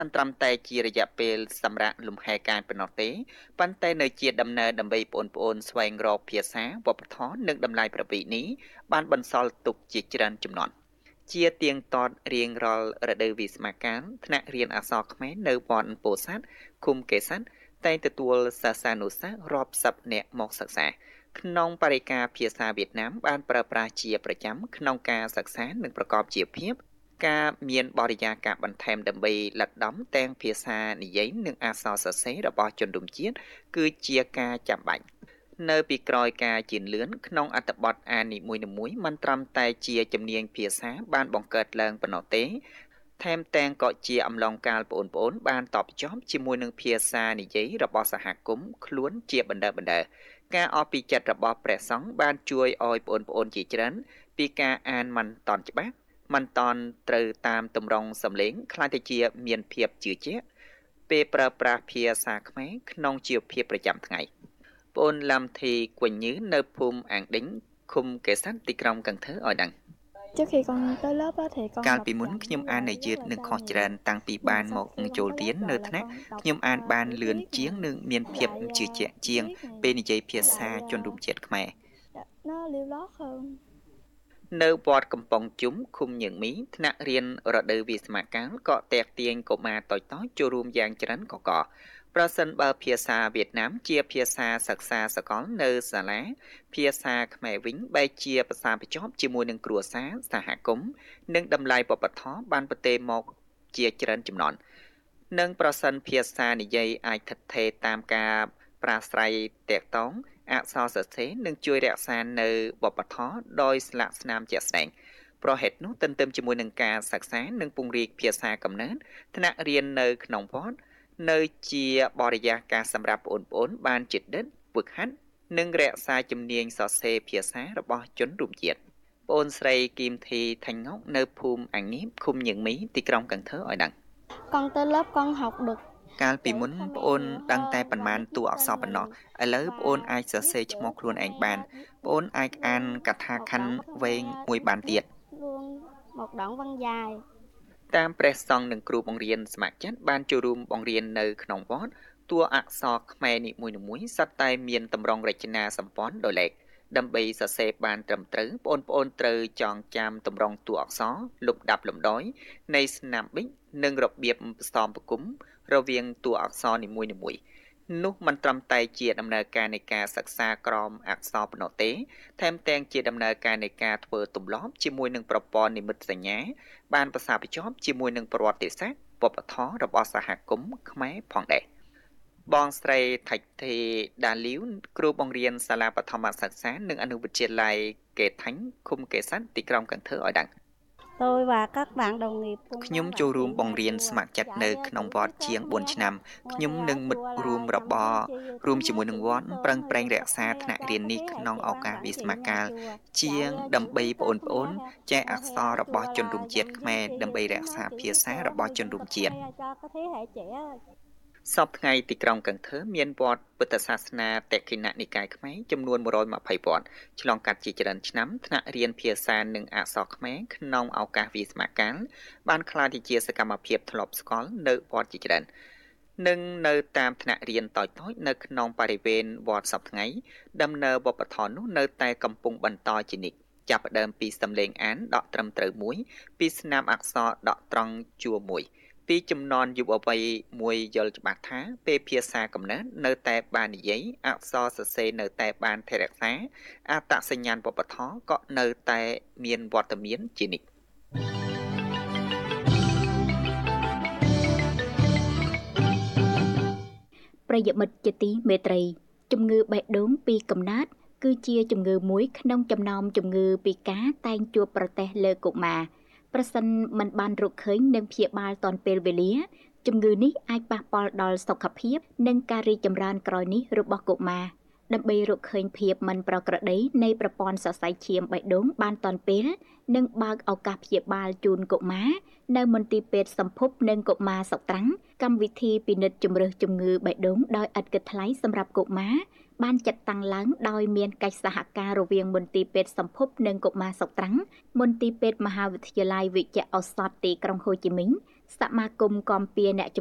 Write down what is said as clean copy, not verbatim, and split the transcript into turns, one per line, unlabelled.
មិនត្រឹមតែជារយៈពេលសម្រាប់លំហែកាយប៉ុណ្ណោះទេប៉ុន្តែនៅជាដំណើរដើម្បីបងប្អូនស្វែងរកភាសាវប្បធម៌និងតម្លៃប្រពៃណីបានបន្សល់ទុកជាច្រើនជំនាន់ជាទៀងទាត់រៀងរាល់រដូវវិស្មកាលថ្នាក់រៀនអក្សរខ្មែរនៅវត្តពោធិ៍សាត់ឃុំកេសាត់តែងទទួលសិស្សានុសិស្សរាប់សិបនាក់មកសិក្សាក្នុងបរិការភាសាវៀតណាមបានប្រើប្រាស់ជាប្រចាំក្នុងការសិក្សានិងប្រកបជាភាពការមានបរិយាកាសបន្ថែមដើម្បីលិតដំទាំងភាសានិយាយនិងអក្សរសរសេររបស់ជនរួមជាតិគឺជាការចាំបាច់នៅពីក្រោយការជឿនលឿនក្នុងអត្ថបទអាននីមួយៗមិនត្រឹមតែជាជំនាញភាសាបានបង្កើតឡើងប៉ុណ្ណោះទេថែមទាំងក៏ជាអំឡុងកាលបងប្អូនបានតបជាប់ជាមួយនឹងភាសានិយាយរបស់សហគមន៍ខ្លួនជាបណ្ដើរការអបពីចិត្តរបស់ព្រះសង្ឃបានជួយឲ្យបងប្អូនជាច្រើនពីការអានមិនតន់ច្បាស់មិនតន់ត្រូវតាមទម្រង់សំឡេងខ្លាចទៅជាមានភាពជឿជាក់ពេលប្រើប្រាស់ភាសាខ្មែរក្នុងជីវភាពប្រចាំថ្ងៃប្អូនឡាំធីគួញញឺនៅភូមិអាងដេញឃុំកេសាត់ទីក្រុងកន្ធើឲ្យដឹង
Trước khi con tới lớp á, thì con
កាល
học
ពីមុន
chữ
ខ្ញុំ
với
អាន
lại
នៅ
viết
យឺត
rất
និង
là
ខុស
nhiều.
ច្រើនតាំងពីបាន
Nhưng
ម
sau
ក
khi
ចូល
con tới
រៀន
lớp
នៅ
rồi
ថ្នាក់
là con đọc
ខ្ញុំអានបានលឿន
viết
ជាង
nè,
និងមានភាព
lại
ជឿជាក់ជាង
viết nè,
ពេលនិយាយភាសា
lại
ជនរួមជាតិខ្មែរ
nó lưu loát hơn.
នៅវត្តកំពង់ជុំឃុំញើងមីថ្នាក់រៀនរដូវវិស្មកាលក៏ទាក់ទាញកុមារតូចៗចូលរួមយ៉ាងច្រើនកកប្រសិនបើភាសាវៀតណាមជាភាសាសិក្សាសកលនៅសាលាភាសាខ្មែរវិញបែរជាភាសាប្រចាំជាមួយនឹងគ្រួសារសហគមន៍និងតម្លៃវប្បធម៌បានប្រទេមកជាច្រើនជំនាន់និងប្រសិនភាសានិយាយអាចថិតថេរតាមការប្រាស្រ័យតាក់ទងអក្សរសរសេរនឹងជួយរក្សានៅវប្បធម៌ដោយស្លាកស្នាមជាក់ស្ដែងប្រហេតុនោះទន្ទឹមជាមួយនឹងការសិក្សានិងពង្រីកភាសាកំណើតថ្នាក់រៀននៅក្នុងវត្តនៅជាបរិយាកាសសម្រាប់បងប្អូនបានជិតដិតវឹកហាត់និងរក្សាជំនាញសរសេរភាសារបស់ជនរួមជាតិបងអូនស្រីគីមធីថាញ់ងុកនៅភូមិអាងៀបឃុំញឹងមីទីក្រុងកន្ធើឲ្យដឹង
Con tới lớp con học được
កាលពីមុន
chữ
ប្អូន
Khmer
ដឹង
nhiều
តែ
hơn
ប៉ុន្
và
មាន
biết
តួ
viết
អក្សរ
tên
ប៉ុណ្ណោះ
mình
ឥឡូវប្អូន
và
អាចសរសេរ
viết
ឈ្មោះ
chữ
ខ្លួនឯង
Khmer
បាន
và viết
ប្អូនអាចអាន
luôn
កថាខ
một
ណ្ឌ
đoạn
វែង
văn
មួយបានទៀត
luôn một đoạn văn dài.
តាមព្រះសង្ឃនិងគ្រូបង្រៀនស្ម័គ្រចិត្តបានចូលរួមបង្រៀននៅក្នុងវត្តតួអក្សរខ្មែរនីមួយៗសុទ្ធតែមានទម្រង់រចនាសម្ព័ន្ធដោយឡែកដើម្បីសរសេរបានត្រឹមត្រូវបងប្អូនត្រូវចងចាំទម្រង់តួអក្សរលំដាប់លំដោយនៃស្នាមប៊ិចនិងរបៀបផ្សំប្រគំរវាងតួអក្សរនីមួយៗនោះមិនត្រឹមតែជាដំណើរការនៃការសិក្សាក្រមអក្សរប៉ុណ្ណោះទេថែមទាំងជាដំណើរការនៃការធ្វើទម្លាប់ជាមួយនឹងប្រព័ន្ធនិមិត្តសញ្ញាបានប្រសាប្រជាប់ជាមួយនឹងប្រវត្តិសាស្ត្រវប្បធម៌របស់សហគមន៍ខ្មែរផងដែរបងស្រីថៃធីដាលីវគ្រូបង្រៀនសាលាបឋមសិក្សានិងអនុវិទ្យាល័យកេថាញ់ឃុំកេសាត់ទីក្រុងកន្ធើឲ្យដឹង
Tôi và các bạn đồng nghiệp cùng
ខ្ញុំ
ban
ចូល
quản
រួម
trị
បង្
nhà
រៀន
chùa
ស្ម័គ្រចិត្ត
dạy
នៅ
chữ
ក្នុងវត្ត
viết
ជាង
chữ
4 ឆ្នាំ
Khmer.
ខ្ញុំ
Ngoài
និង
ra
មិត្ត
chùa
រួម
là
រ
dòng
ប
giá
រ
trị
រួម
thống
ជាមួយ
nhất
នឹង
chữ
វ
viết
ត្ត
cơm
ប្រឹង
hay
ប្រែង
chữ
រក្សា
Khmer
ថ្នាក់
cho
រៀន
các
នេះ
thế
ក្នុង
hệ
ឱ
chị
កាស
ban
វិ
quản
ស្
trị
ម
nhà
កាល
chùa
ជាង
dạy
ដើម្បី
chữ
បង
viết
ប្អូន
Khmer
ចេះអក្សរ
và
របស់
chùa
ជនរួម
là
ជាតិ
dòng
ខ្មែរ
giá trị
ដើម្បី រ
thống
ក្សា
nhất chữ
ភា
viết
សា
cơm
របស់
hay
ជន
dân
រួម
tộc
ជាតិ
Khmer cho các thế hệ trẻ.
សពថ្ងៃទីក្រុងកន្ធើមានវត្តពុទ្ធសាសនាតេខិណនិកាយខ្មែរចំនួន120វត្តឆ្លងកាត់ជាច្រើនឆ្នាំថ្នាក់រៀនភាសានិងអក្សរខ្មែរក្នុងឱកាសវិស្មកាលបានក្លាយទៅជាសកម្មភាពធ្លាប់ស្គាល់នៅវត្តជាច្រើននិងនៅតាមថ្នាក់រៀនតូចៗនៅក្នុងបរិវេណវត្តសពថ្ងៃដំណើរវប្បធម៌នោះនៅតែកំពុងបន្តជានិច្ចចាប់ផ្ដើមពីសំឡេងអានដកត្រឹមត្រូវមួយពីស្នាមអក្សរដកត្រង់ជួរមួយពីចំនួនយុវវ័យមួយយល់ច្បាស់ថាពេលភាសាកំណើតនៅតែបាននិយាយអក្សរសរសេរនៅតែបានថែរក្សាអត្តសញ្ញាណវប្បធម៌ក៏នៅតែមានវត្តមានជានិច្ច
ប្រិយមិត្តជាទីមេត្រីជំងឺបេះដូងពីកំណើតគឺជាជំងឺមួយក្នុងចំណោមជំងឺពិការតែងជួបប្រទះលើកុមារប្រសិនមិនបានរកឃើញនិងព្យាបាលទាន់ពេលវេលាជំងឺនេះអាចប៉ះពាល់ដល់សុខភាពនិងការរីកចម្រើនក្រោយនេះរបស់កុមារដើម្បីរកឃើញភាពមិនប្រក្រតីនៃប្រព័ន្ធសរសៃឈាមបេះដូងបានទាន់ពេលនិងបើកឱកាសព្យាបាលជូនកុមារនៅមន្ទីរពេទ្យសម្ភពនិងកុមារសុកត្រាំងកម្មវិធីពិនិត្យជំរើសជំងឺបេះដូងដោយឥតគិតថ្លៃសម្រាប់កុមារបានចាត់តាំងឡើងដោយមានកិច្ចសហការរវាងមន្ទីរពេទ្យសម្ភពនិងកុមារសុកត្រាំងមន្ទីរពេទ្យមហាវិទ្យាល័យវិជ្ជាឱសថទីក្រុងហូជីមិញសមាគមគាំពៀអ្នក